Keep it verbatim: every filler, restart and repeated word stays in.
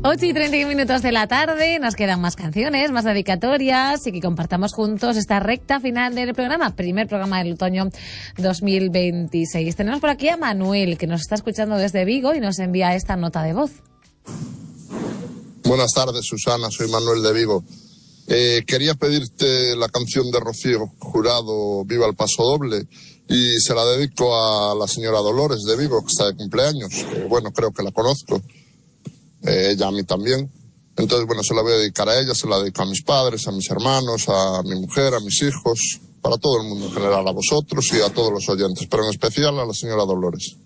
ocho y treinta y uno minutos de la tarde, nos quedan más canciones, más dedicatorias y que compartamos juntos esta recta final del programa, primer programa del otoño dos mil veintiséis. Tenemos por aquí a Manuel, que nos está escuchando desde Vigo y nos envía esta nota de voz. Buenas tardes, Susana, soy Manuel de Vigo. Eh, quería pedirte la canción de Rocío Jurado, Viva el Paso Doble, y se la dedico a la señora Dolores de Vigo, que está de cumpleaños, que bueno, creo que la conozco, eh, ella a mí también. Entonces, bueno, se la voy a dedicar a ella, se la dedico a mis padres, a mis hermanos, a mi mujer, a mis hijos, para todo el mundo en general, a vosotros y a todos los oyentes, pero en especial a la señora Dolores.